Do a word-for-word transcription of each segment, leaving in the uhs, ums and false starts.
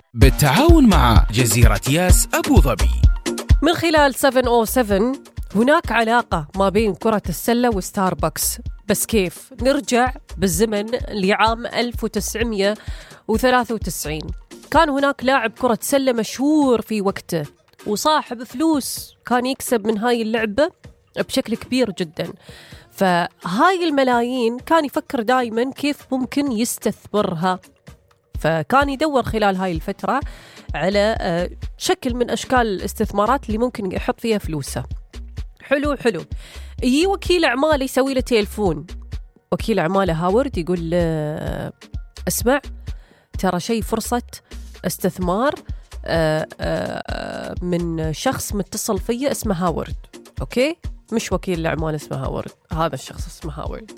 بالتعاون مع جزيرة ياس أبو ظبي. من خلال سبعمية وسبعة هناك علاقة ما بين كرة السلة وستاربكس، بس كيف؟ نرجع بالزمن لعام ألف وتسعمية وثلاثة وتسعين. كان هناك لاعب كرة سلة مشهور في وقته وصاحب فلوس، كان يكسب من هاي اللعبة بشكل كبير جدا. فهاي الملايين كان يفكر دائما كيف ممكن يستثمرها، فكان يدور خلال هاي الفترة على شكل من أشكال الاستثمارات اللي ممكن يحط فيها فلوسه. حلو حلو يجي وكيل أعماله يسوي له تليفون، وكيل أعماله هاورد يقول له اسمع ترى شيء فرصة استثمار من شخص متصل فيه اسمه هاورد. أوكي، مش وكيل الأعمال اسمه هاورد، هذا الشخص اسمه هاورد.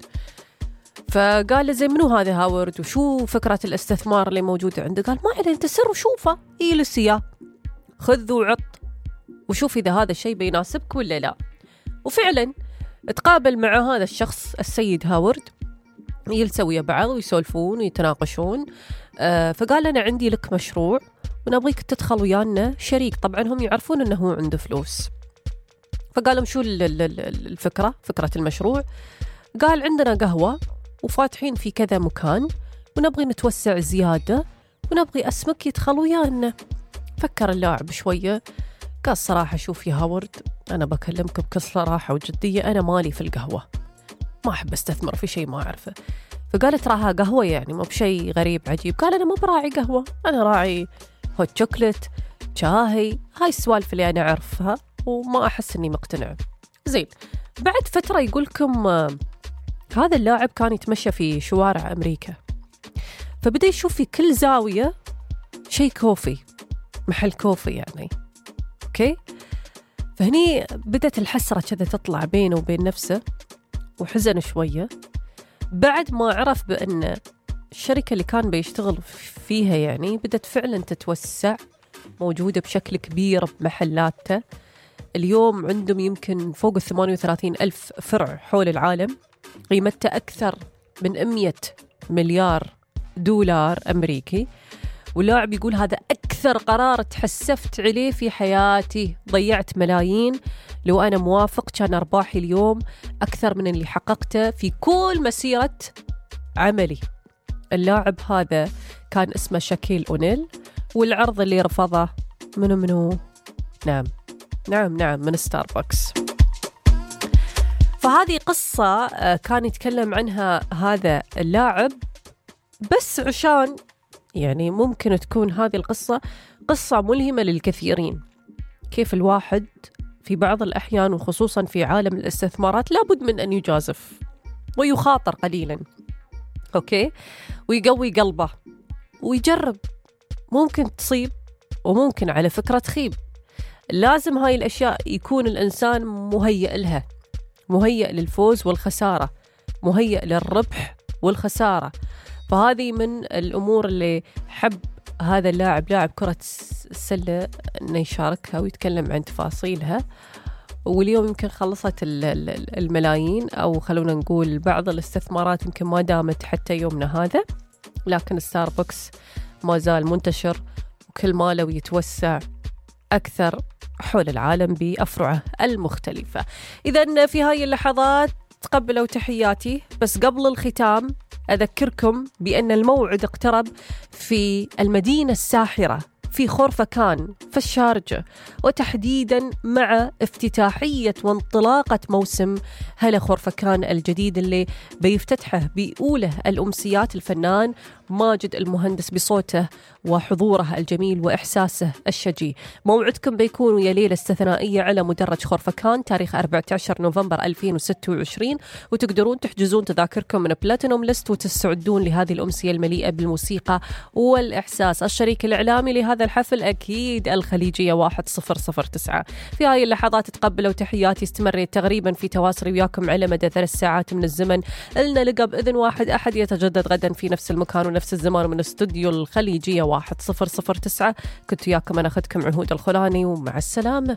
فقال له زي منو هذا هاورد وشو فكرة الاستثمار اللي موجودة عنده؟ قال ما عليه، انت سر وشوفه، اجلس اياه خذ وعط وشوف إذا هذا الشيء بيناسبك ولا لا. وفعلا تقابل مع هذا الشخص السيد هاورد، يجلسوا ويا بعض ويسولفون ويتناقشون. آه فقال أنا عندي لك مشروع ونبغيك تدخل ويانا شريك. طبعا هم يعرفون أنه هو عنده فلوس، فقال لهم شو الفكرة، فكرة المشروع؟ قال عندنا قهوة وفاتحين في كذا مكان ونبغي نتوسع زيادة ونبغي اسمك يدخل ويانا. فكر اللاعب شوية، قال صراحة شوف يا هاورد، أنا بكلمك بكل صراحة وجدية، أنا مالي في القهوة، ما أحب استثمر في شيء ما أعرفه. فقالت راها قهوة يعني مو بشيء غريب عجيب. قال أنا ما براعي قهوة، أنا راعي هوت شوكلت، شاهي، هاي السوالف اللي أنا أعرفها وما أحس أني مقتنع. زين، بعد فترة يقولكم آه هذا اللاعب كان يتمشى في شوارع أمريكا، فبدأ يشوف في كل زاوية شيء كوفي، محل كوفي يعني. أوكي، فهني بدأت الحسرة كذا تطلع بينه وبين نفسه وحزن شوية، بعد ما عرف بأن الشركة اللي كان بيشتغل فيها يعني بدأت فعلا تتوسع، موجودة بشكل كبير بمحلاته. اليوم عندهم يمكن فوق ثمانية وثلاثين ألف فرع حول العالم، قيمته أكثر من مئة مليار دولار أمريكي. واللاعب يقول هذا أكثر قرار تحسفت عليه في حياتي، ضيعت ملايين، لو أنا موافق كان أرباحي اليوم أكثر من اللي حققته في كل مسيرة عملي. اللاعب هذا كان اسمه شاكيل أونيل، والعرض اللي رفضه منو منو نعم نعم نعم من ستاربكس. فهذه قصة كان يتكلم عنها هذا اللاعب، بس عشان يعني ممكن تكون هذه القصة قصة ملهمة للكثيرين، كيف الواحد في بعض الأحيان وخصوصا في عالم الاستثمارات لابد من أن يجازف ويخاطر قليلا، أوكي، ويقوي قلبه ويجرب، ممكن تصيب وممكن على فكرة تخيب. لازم هاي الأشياء يكون الإنسان مهيئ لها، مهيئ للفوز والخسارة، مهيئ للربح والخسارة. فهذه من الأمور اللي حب هذا اللاعب، لاعب كرة السلة، أنه يشاركها ويتكلم عن تفاصيلها. واليوم يمكن خلصت الملايين، أو خلونا نقول بعض الاستثمارات يمكن ما دامت حتى يومنا هذا، لكن ستاربكس ما زال منتشر وكل ماله ويتوسع أكثر حول العالم بأفرعه المختلفة. إذن في هاي اللحظات تقبلوا تحياتي، بس قبل الختام أذكركم بأن الموعد اقترب في المدينة الساحرة في خورفكان في الشارجة، وتحديدا مع افتتاحية وانطلاقة موسم هلا خورفكان الجديد اللي بيفتتحه بأولى الأمسيات الفنان ماجد المهندس بصوته وحضوره الجميل وإحساسه الشجي. موعدكم بيكون ويا ليلة استثنائية على مدرج خورفكان تاريخ أربعة عشر نوفمبر ألفين وستة وعشرين، وتقدرون تحجزون تذاكركم من بلاتينوم ليست وتستعدون لهذه الأمسية المليئة بالموسيقى والإحساس. الشريك الإعلامي لهذا الحفل أكيد الخليجية واحد صفر صفر تسعة. في هاي اللحظات تقبلوا تحياتي، استمريت تقريبا في تواصل وياكم على مدى ثلاث ساعات من الزمن. لنا لقى بإذن واحد أحد يتجدد غدا في نفس المكان ونفس الزمان من استوديو الخليجية واحد صفر صفر تسعة. كنت وياكم أنا أخذكم عهود الخلاني، ومع السلامة.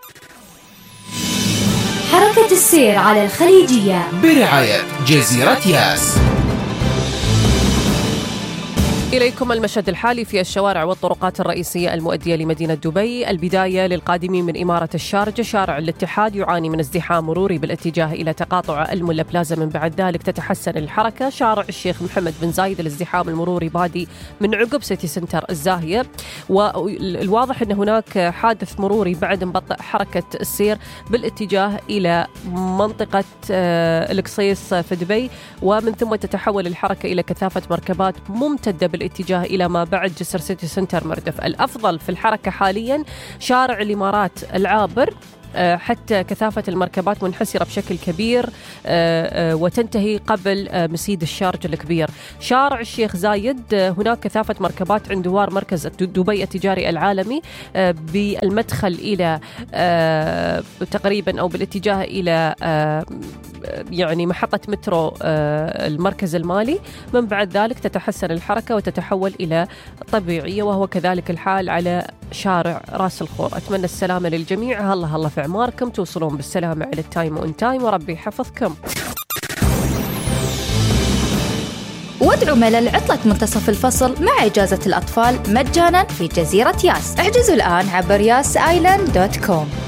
حركة السير على الخليجية برعاية جزيرة ياس. إليكم المشهد الحالي في الشوارع والطرقات الرئيسية المؤدية لمدينة دبي. البداية للقادمين من إمارة الشارجة، شارع الاتحاد يعاني من ازدحام مروري بالاتجاه إلى تقاطع الملا بلازا، من بعد ذلك تتحسن الحركة. شارع الشيخ محمد بن زايد الازدحام المروري بادي من عقب سيتي سنتر الزاهية، والواضح أن هناك حادث مروري بعد مبطئ حركة السير بالاتجاه إلى منطقة القصيص في دبي، ومن ثم تتحول الحركة إلى كثافة مركبات ممتدة بالاتجاه إلى ما بعد جسر سيتي سنتر مردف. الأفضل في الحركة حاليا شارع الإمارات العابر، حتى كثافة المركبات منحسرة بشكل كبير وتنتهي قبل مسيد الشارج الكبير. شارع الشيخ زايد هناك كثافة مركبات عند دوار مركز دبي التجاري العالمي بالمدخل إلى تقريبا أو بالاتجاه إلى يعني محطة مترو المركز المالي. من بعد ذلك تتحسن الحركة وتتحول إلى طبيعية، وهو كذلك الحال على شارع راس الخور. أتمنى السلامة للجميع، هلا هلا في أعماركم، توصلون بالسلامة على التايم وإن تايم، وربي يحفظكم. وادعوا للعطلة منتصف الفصل مع إجازة الأطفال مجانا في جزيرة ياس. احجزوا الآن عبر ياس آيلاند دوت كوم.